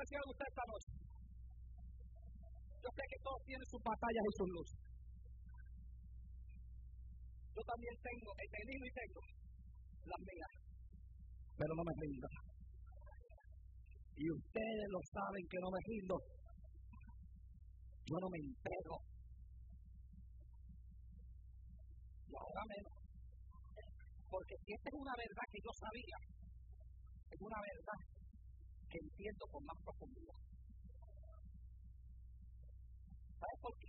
decir a usted esta noche. Yo sé que todos tienen sus batallas y sus luchas. Yo también he tenido y tengo las mías, pero no me rindo. Y ustedes lo saben que no me rindo. Yo no me entrego. Y ahora menos. Porque si esta es una verdad que yo sabía, es una verdad que entiendo con más profundidad. ¿Sabes por qué?